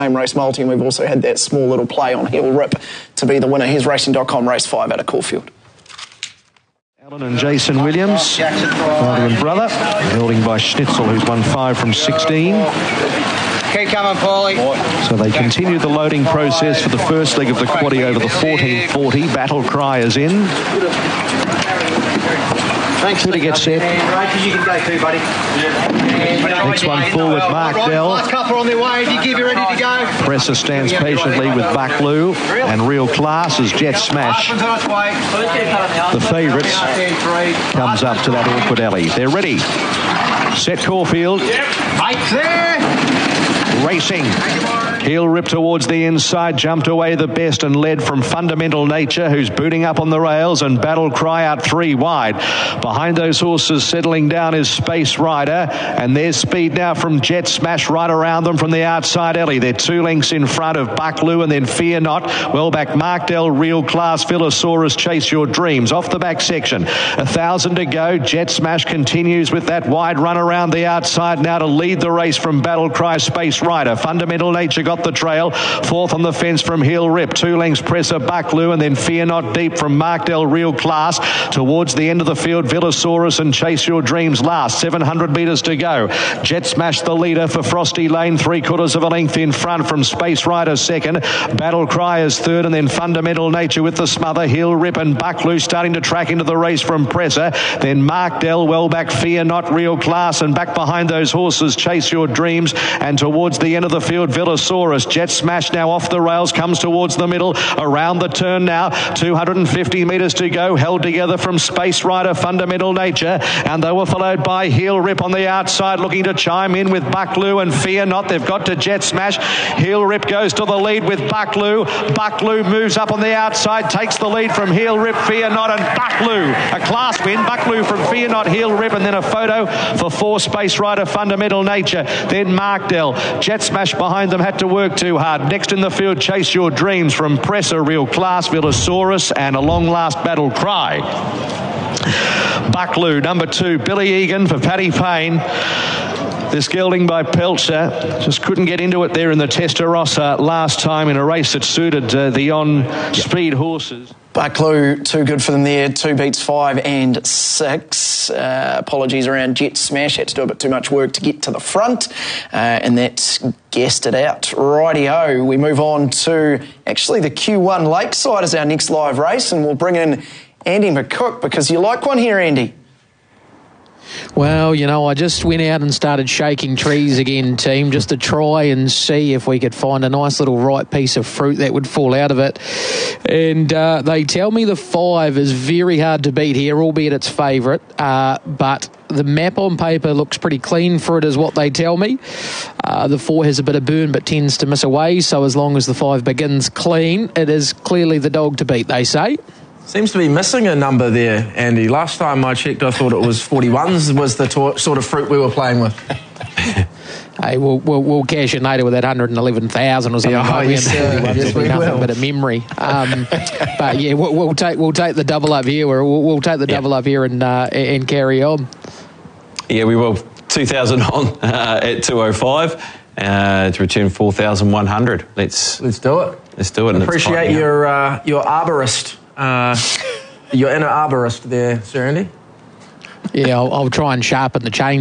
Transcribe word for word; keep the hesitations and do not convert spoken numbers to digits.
same race multi, and we've also had that small little play on Hill Rip to be the winner. Here's racing dot com race five out of Caulfield. Alan and Jason Williams, father and brother, building by Schnitzel, who's won five from sixteen. Keep coming, Paulie. So they continue the loading process for the first leg of the quaddie over the fourteen forty. Battle Cry is in. Thanks. Two to get set. You can go too, buddy. Next one forward, Mark Dell. Last couple on their way. If you give, you're ready to go. Presser stands patiently with Buckloo, and Real Class as Jet Smash, the favourites, comes up to that awkward alley. They're ready. Set Caulfield. Right there. Racing. Heel Rip towards the inside, jumped away the best and led from Fundamental Nature, who's booting up on the rails, and Battle Cry out three wide. Behind those horses settling down is Space Rider, and there's speed now from Jet Smash right around them from the outside alley. They're two lengths in front of Buckloo and then Fear Not. Well back, Mark Dell, Real Class, Philosaurus, Chase Your Dreams. Off the back section, a thousand to go. Jet Smash continues with that wide run around the outside now to lead the race from Battle Cry, Space Rider. Fundamental Nature got the trail. Fourth on the fence from Heel Rip. Two lengths Presser Buckloo, and then Fear Not deep from Mark Dell, Real Class. Towards the end of the field, Philosaurus and Chase Your Dreams last. seven hundred metres to go. Jet Smash the leader for Frosty Lane. Three quarters of a length in front from Space Rider second. Battle Cry is third, and then Fundamental Nature with the smother. Heel Rip and Buckloo starting to track into the race from Presser. Then Mark Dell, well back Fear Not, Real Class, and back behind those horses Chase Your Dreams, and towards the end of the field Philosaurus. Jet Smash now off the rails, comes towards the middle, around the turn now, two hundred fifty metres to go, held together from Space Rider, Fundamental Nature, and they were followed by Heel Rip on the outside, looking to chime in with Buckloo and Fear Not. They've got to Jet Smash. Heel Rip goes to the lead with Buckloo. Buckloo moves up on the outside, takes the lead from Heel Rip, Fear Not, and Buckloo. A class win, Buckloo from Fear Not, Heel Rip, and then a photo for four Space Rider, Fundamental Nature. Then Mark Dell. Jet Smash behind them had to work too hard. Next in the field, Chase Your Dreams from Presser, Real Class, Philosaurus, and a long last Battle Cry. Buckloo, number two, Billy Egan for Paddy Payne. This gelding by Pelcher just couldn't get into it there in the Testarossa last time in a race that suited uh, the on-speed horses. Buckloo, too good for them there. Two beats five and six. Uh, apologies around Jet Smash. Had to do a bit too much work to get to the front. Uh, and that's guessed it out. Rightio. We move on to actually the Q one Lakeside as our next live race. And we'll bring in Andy McCook because you like one here, Andy. Well, you know, I just went out and started shaking trees again, team, just to try and see if we could find a nice little ripe piece of fruit that would fall out of it. And uh, they tell me the five is very hard to beat here, albeit its favourite. Uh, but the map on paper looks pretty clean for it, is what they tell me. Uh, the four has a bit of burn but tends to miss away. So as long as the five begins clean, it is clearly the dog to beat, they say. Seems to be missing a number there, Andy. Last time I checked, I thought it was forty-ones was the to- sort of fruit we were playing with. Hey, we'll, we'll, we'll cash in later with that one hundred eleven thousand or something. Yeah, oh, yes, uh, yes, will be nothing will. but a memory. Um, but yeah, we'll, we'll take we'll take the double up here. We'll, we'll take the Yeah. double up here and uh, and carry on. Yeah, we will. two thousand on uh, at two oh five uh, to return four thousand one hundred. Let's Let's do it. let's do it. and it's Appreciate fine, yeah. your uh, your arborist, uh, your inner arborist there, Sir Andy. Yeah, I'll, I'll try and sharpen the chain